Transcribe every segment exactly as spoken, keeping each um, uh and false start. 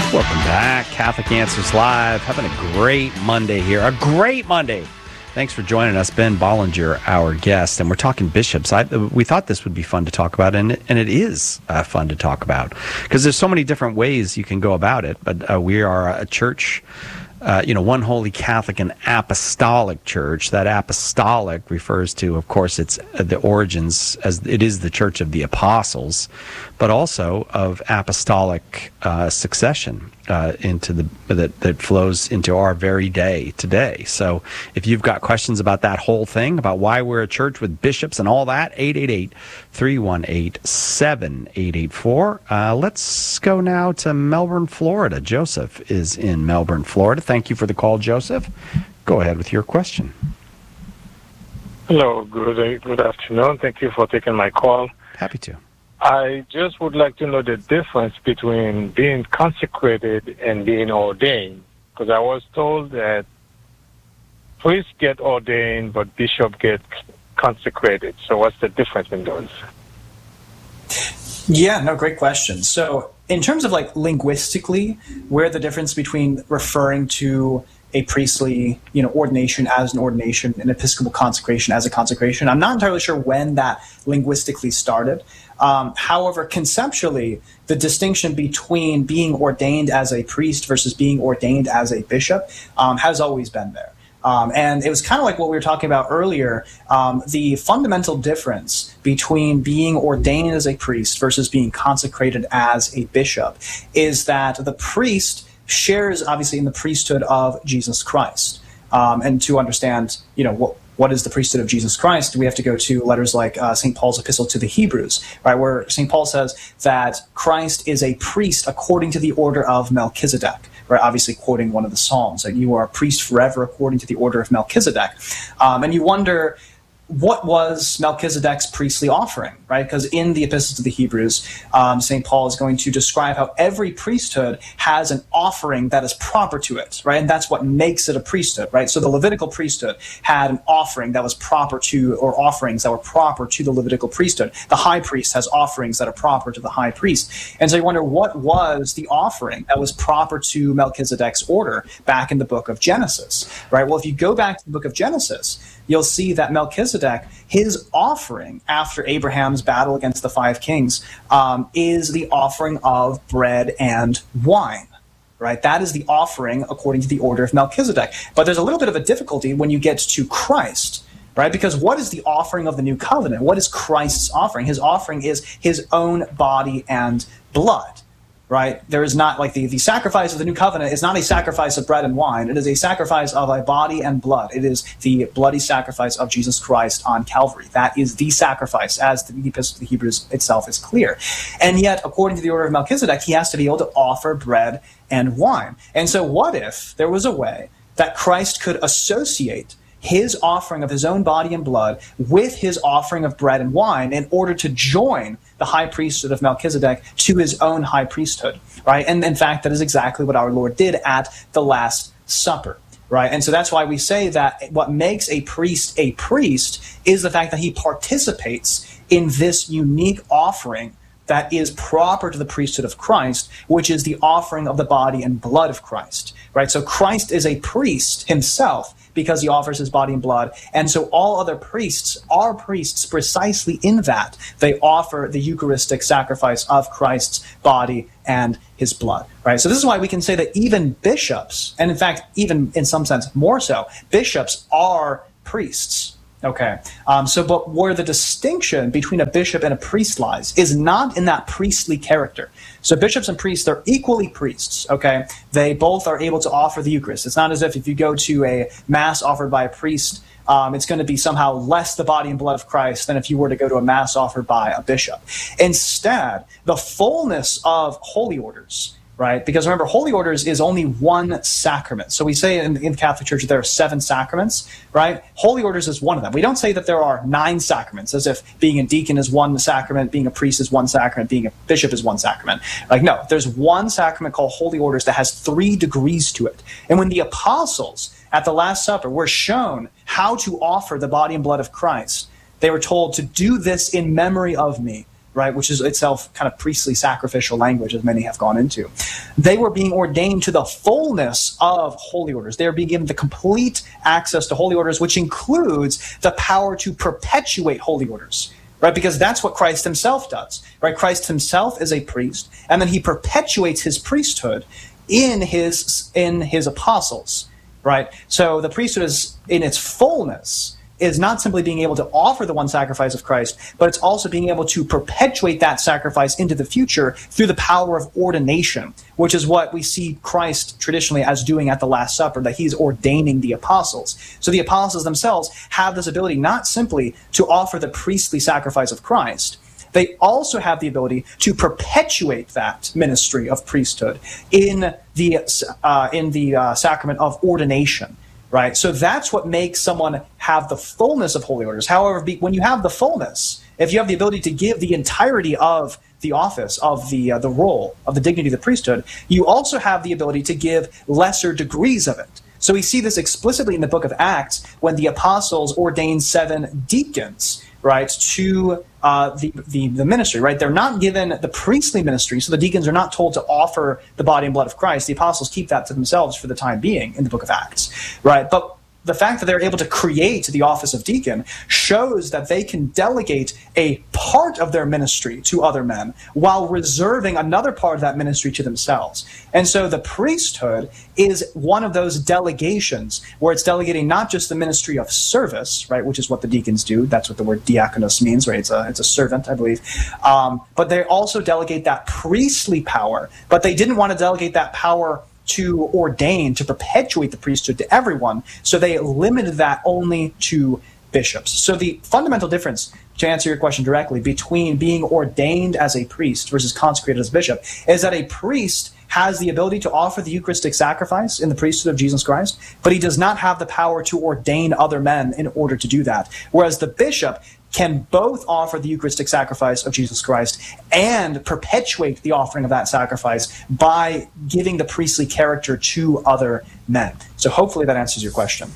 Welcome back. Catholic Answers Live. Having a great Monday here. A great Monday. Thanks for joining us. Ben Bollinger, our guest, and we're talking bishops. I, we thought this would be fun to talk about, and, and it is uh, fun to talk about because there's so many different ways you can go about it, but uh, we are a church, uh, you know, one holy Catholic and apostolic church. That apostolic refers to, of course, it's uh, the origins, as it is the church of the apostles, but also of apostolic uh, succession uh, into the that that flows into our very day today. So, if you've got questions about that whole thing, about why we're a church with bishops and all that, eight eight eight, three one eight, seven eight eight four. Uh, let's go now to Melbourne, Florida. Joseph is in Melbourne, Florida. Thank you for the call, Joseph. Go ahead with your question. Hello, good good afternoon. Thank you for taking my call. Happy to. I just would like to know the difference between being consecrated and being ordained, because I was told that priests get ordained, but bishops get consecrated. So what's the difference in those? Yeah, no, great question. So in terms of like linguistically, where the difference between referring to a priestly, you know, ordination as an ordination, an episcopal consecration as a consecration, I'm not entirely sure when that linguistically started. Um, however, conceptually, the distinction between being ordained as a priest versus being ordained as a bishop um, has always been there. Um, and it was kind of like what we were talking about earlier. Um, the fundamental difference between being ordained as a priest versus being consecrated as a bishop is that the priest shares, obviously, in the priesthood of Jesus Christ. Um, and to understand, you know, what what is the priesthood of Jesus Christ, we have to go to letters like uh, Saint Paul's epistle to the Hebrews, right, where Saint Paul says that Christ is a priest according to the order of Melchizedek, right, obviously quoting one of the Psalms, that you are a priest forever according to the order of Melchizedek. Um, and you wonder, what was Melchizedek's priestly offering, right? Because in the Epistle to the Hebrews, um, Saint Paul is going to describe how every priesthood has an offering that is proper to it, right? And that's what makes it a priesthood, right? So the Levitical priesthood had an offering that was proper to, or offerings that were proper to the Levitical priesthood. The high priest has offerings that are proper to the high priest. And so you wonder, what was the offering that was proper to Melchizedek's order back in the book of Genesis, right? Well, if you go back to the book of Genesis, you'll see that Melchizedek, his offering after Abraham's battle against the five kings, um, is the offering of bread and wine, right? That is the offering according to the order of Melchizedek. But there's a little bit of a difficulty when you get to Christ, right? Because what is the offering of the new covenant? What is Christ's offering? His offering is his own body and blood. Right? There is not, like the, the sacrifice of the new covenant is not a sacrifice of bread and wine. It is a sacrifice of a body and blood. It is the bloody sacrifice of Jesus Christ on Calvary. That is the sacrifice, as the Epistle to the Hebrews itself is clear. And yet, according to the order of Melchizedek, he has to be able to offer bread and wine. And so what if there was a way that Christ could associate his offering of his own body and blood with his offering of bread and wine in order to join the high priesthood of Melchizedek to his own high priesthood, right? And in fact, that is exactly what our Lord did at the Last Supper, right? And so that's why we say that what makes a priest a priest is the fact that he participates in this unique offering that is proper to the priesthood of Christ, which is the offering of the body and blood of Christ, right? So Christ is a priest himself because he offers his body and blood. And so all other priests are priests precisely in that they offer the Eucharistic sacrifice of Christ's body and his blood, right? So this is why we can say that even bishops, and in fact, even in some sense more so, bishops are priests. Okay, um, so but where the distinction between a bishop and a priest lies is not in that priestly character. So bishops and priests, they're equally priests, okay? They both are able to offer the Eucharist. It's not as if if you go to a mass offered by a priest, um, it's going to be somehow less the body and blood of Christ than if you were to go to a mass offered by a bishop. Instead, the fullness of holy orders, right? Because remember, holy orders is only one sacrament. So we say in, in the Catholic Church that there are seven sacraments, right? Holy orders is one of them. We don't say that there are nine sacraments, as if being a deacon is one sacrament, being a priest is one sacrament, being a bishop is one sacrament. Like, no, there's one sacrament called holy orders that has three degrees to it. And when the apostles at the Last Supper were shown how to offer the body and blood of Christ, they were told to do this in memory of me, right, which is itself kind of priestly sacrificial language, as many have gone into. They were being ordained to the fullness of holy orders. They were being given the complete access to holy orders, which includes the power to perpetuate holy orders. Right, because that's what Christ himself does. Right, Christ himself is a priest, and then he perpetuates his priesthood in his in his apostles. Right, so the priesthood is in its fullness is not simply being able to offer the one sacrifice of Christ, but it's also being able to perpetuate that sacrifice into the future through the power of ordination, which is what we see Christ traditionally as doing at the Last Supper, that he's ordaining the apostles. So the apostles themselves have this ability not simply to offer the priestly sacrifice of Christ, they also have the ability to perpetuate that ministry of priesthood in the, uh, in the uh, sacrament of ordination. Right, so that's what makes someone have the fullness of holy orders. However, be, when you have the fullness, if you have the ability to give the entirety of the office, of the uh, the role, of the dignity of the priesthood, you also have the ability to give lesser degrees of it. So we see this explicitly in the book of Acts when the apostles ordained seven deacons, right, to uh, the, the the ministry, right? They're not given the priestly ministry, so the deacons are not told to offer the body and blood of Christ. The apostles keep that to themselves for the time being in the book of Acts, right? But the fact that they're able to create the office of deacon shows that they can delegate a part of their ministry to other men while reserving another part of that ministry to themselves. And so the priesthood is one of those delegations where it's delegating not just the ministry of service, right, which is what the deacons do. That's what the word diakonos means, right? It's a, it's a servant, I believe. Um, but they also delegate that priestly power, but they didn't want to delegate that power to ordain, to perpetuate the priesthood to everyone. So they limited that only to bishops. So the fundamental difference, to answer your question directly, between being ordained as a priest versus consecrated as a bishop is that a priest has the ability to offer the Eucharistic sacrifice in the priesthood of Jesus Christ, but he does not have the power to ordain other men in order to do that. Whereas the bishop can both offer the Eucharistic sacrifice of Jesus Christ and perpetuate the offering of that sacrifice by giving the priestly character to other men. So hopefully that answers your question.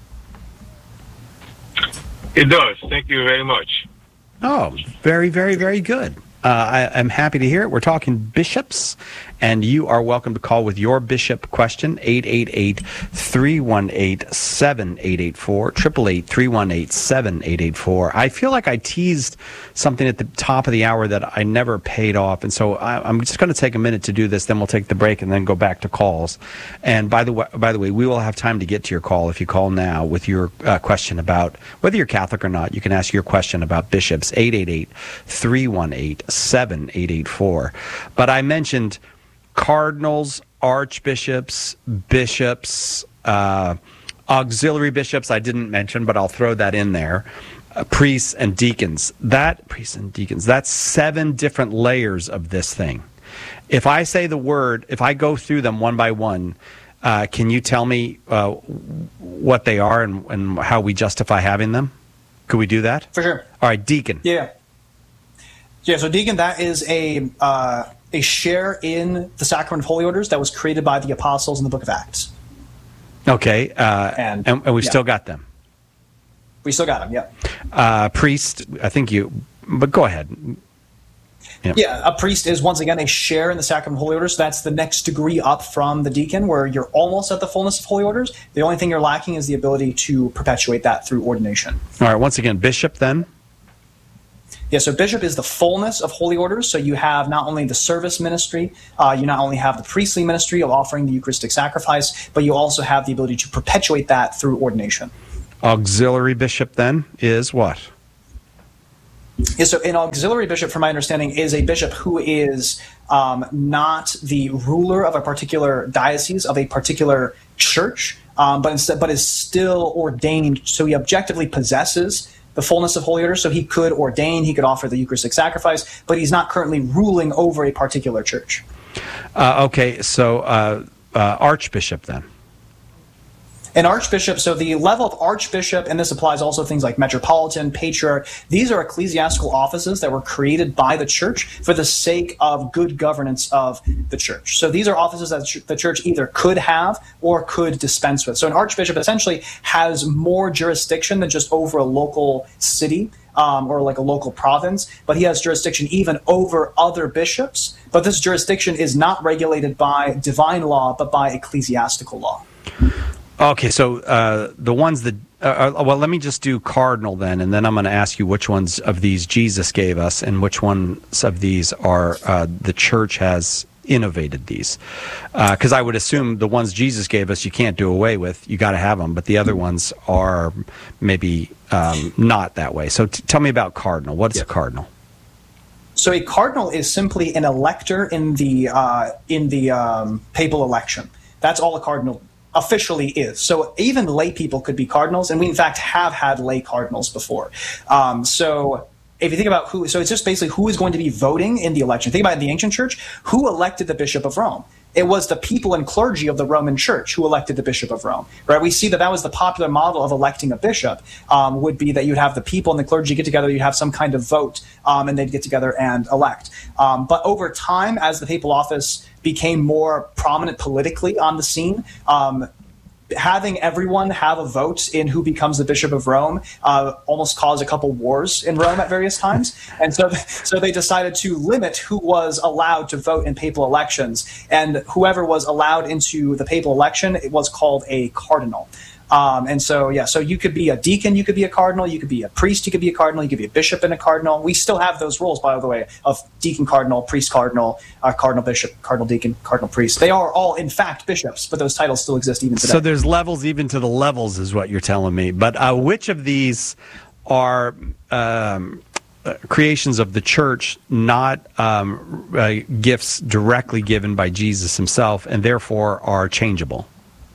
It does. Thank you very much. Oh, very, very, very good. Uh, I, I'm happy to hear it. We're talking bishops, and you are welcome to call with your bishop question, eight eight eight, three one eight, seven eight eight four, eight eight eight, three one eight, seven eight eight four. I feel like I teased something at the top of the hour that I never paid off, and so I, I'm just going to take a minute to do this, then we'll take the break and then go back to calls. And by the way, by the way, we will have time to get to your call if you call now with your uh, question about, whether you're Catholic or not, you can ask your question about bishops, eight eight eight, three one eight, seven eight eight four. But I mentioned cardinals, archbishops, bishops, uh, auxiliary bishops I didn't mention, but I'll throw that in there. Uh, priests and deacons. That priests and deacons. That's seven different layers of this thing. If I say the word, if I go through them one by one, uh, can you tell me uh, what they are and, and how we justify having them? Could we do that? For sure. All right, deacon. Yeah. Yeah, so deacon, that is a uh, a share in the sacrament of holy orders that was created by the apostles in the book of Acts. Okay, uh, and, and, and we've yeah. still got them. We still got them, yeah. Uh, priest, I think you, but go ahead. Yeah. yeah, a priest is, once again, a share in the sacrament of holy orders. So that's the next degree up from the deacon, where you're almost at the fullness of holy orders. The only thing you're lacking is the ability to perpetuate that through ordination. All right, once again, bishop then? Yeah, so bishop is the fullness of holy orders. So you have not only the service ministry, uh, you not only have the priestly ministry of offering the Eucharistic sacrifice, but you also have the ability to perpetuate that through ordination. Auxiliary bishop then is what? Yeah, so an auxiliary bishop, from my understanding, is a bishop who is um, not the ruler of a particular diocese, of a particular church, um, but instead, but is still ordained. So he objectively possesses the fullness of holy orders, so he could ordain, he could offer the Eucharistic sacrifice, but he's not currently ruling over a particular church. Uh, okay, so uh, uh, archbishop then? An archbishop, so the level of archbishop, and this applies also to things like metropolitan, patriarch, these are ecclesiastical offices that were created by the church for the sake of good governance of the church. So these are offices that the church either could have or could dispense with. So an archbishop essentially has more jurisdiction than just over a local city um, or like a local province, but he has jurisdiction even over other bishops. But this jurisdiction is not regulated by divine law, but by ecclesiastical law. Okay, so uh, the ones that, uh, well, let me just do cardinal then, and then I'm going to ask you which ones of these Jesus gave us and which ones of these are uh, the church has innovated these. Because uh, I would assume the ones Jesus gave us you can't do away with, you got to have them, but the other ones are maybe um, not that way. So t- tell me about cardinal. What's yep. a cardinal? So a cardinal is simply an elector in the, uh, in the um, papal election. That's all a cardinal officially is. So even lay people could be cardinals, and we in fact have had lay cardinals before. Um, so if you think about who, so it's just basically who is going to be voting in the election. Think about it in the ancient church, who elected the Bishop of Rome? It was the people and clergy of the Roman Church who elected the Bishop of Rome, right? We see that that was the popular model of electing a bishop, um, would be that you'd have the people and the clergy get together, you'd have some kind of vote, um, and they'd get together and elect. Um, but over time, as the papal office became more prominent politically on the scene, um, having everyone have a vote in who becomes the Bishop of Rome uh, almost caused a couple wars in Rome at various times. And so so they decided to limit who was allowed to vote in papal elections. And whoever was allowed into the papal election, it was called a cardinal. Um, and so, yeah, so you could be a deacon, you could be a cardinal, you could be a priest, you could be a cardinal, you could be a bishop and a cardinal. We still have those roles, by the way, of deacon cardinal, priest cardinal, uh, cardinal bishop, cardinal deacon, cardinal priest. They are all, in fact, bishops, but those titles still exist even today. So there's levels even to the levels is what you're telling me. But uh, which of these are um, uh, creations of the church, not um, uh, gifts directly given by Jesus himself, and therefore are changeable?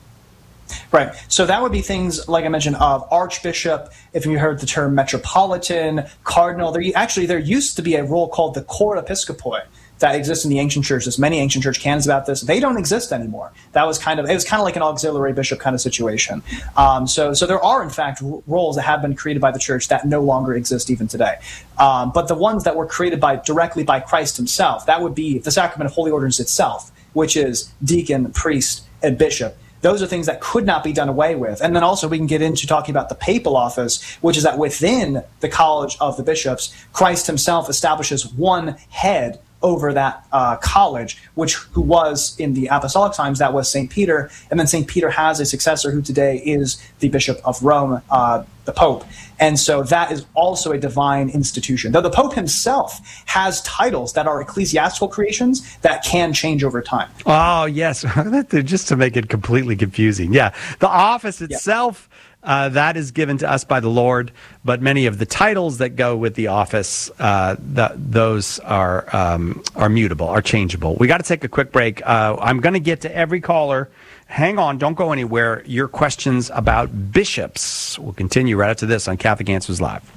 Right. So that would be things, like I mentioned, of archbishop, if you heard the term metropolitan, cardinal. There actually, there used to be a role called the cor episcopoi that exists in the ancient churches. Many ancient church canons about this. They don't exist anymore. That was kind of, it was kind of like an auxiliary bishop kind of situation. Um, so, so there are, in fact, r- roles that have been created by the church that no longer exist even today. Um, but the ones that were created by directly by Christ himself, that would be the sacrament of holy orders itself, which is deacon, priest, and bishop. Those are things that could not be done away with. And then also we can get into talking about the papal office, which is that within the College of the Bishops, Christ himself establishes one head over that uh, college, which who was in the apostolic times, that was Saint Peter. And then Saint Peter has a successor who today is the Bishop of Rome, uh, the Pope. And so that is also a divine institution. Though the Pope himself has titles that are ecclesiastical creations that can change over time. Oh, yes. Just to make it completely confusing. Yeah. The office itself, yeah. Uh, that is given to us by the Lord, but many of the titles that go with the office, uh, the, those are um, are mutable, are changeable. We got to take a quick break. Uh, I'm going to get to every caller. Hang on, don't go anywhere. Your questions about bishops. We'll continue right after this on Catholic Answers Live.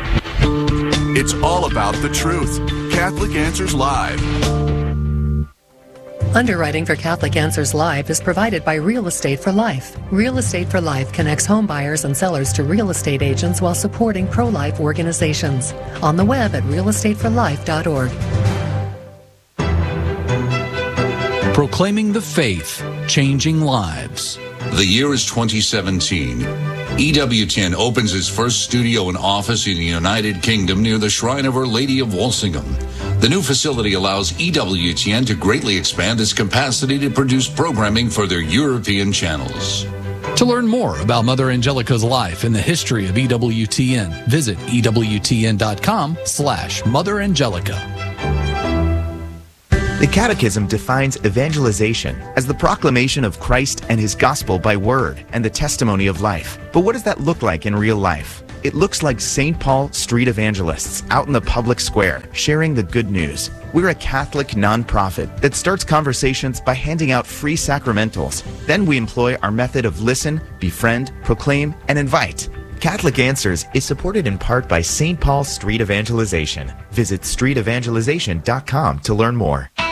It's all about the truth. Catholic Answers Live. Underwriting for Catholic Answers Live is provided by Real Estate for Life. Real Estate for Life connects home buyers and sellers to real estate agents while supporting pro-life organizations. On the web at real estate for life dot org. Proclaiming the faith, changing lives. The year is twenty seventeen. E W T N opens its first studio and office in the United Kingdom near the Shrine of Our Lady of Walsingham. The new facility allows E W T N to greatly expand its capacity to produce programming for their European channels. To learn more about Mother Angelica's life and the history of E W T N, visit E W T N dot com slash Mother Angelica. The Catechism defines evangelization as the proclamation of Christ and his gospel by word and the testimony of life. But what does that look like in real life? It looks like Saint Paul Street Evangelists out in the public square, sharing the good news. We're a Catholic nonprofit that starts conversations by handing out free sacramentals. Then we employ our method of listen, befriend, proclaim, and invite. Catholic Answers is supported in part by Saint Paul Street Evangelization. Visit street evangelization dot com to learn more.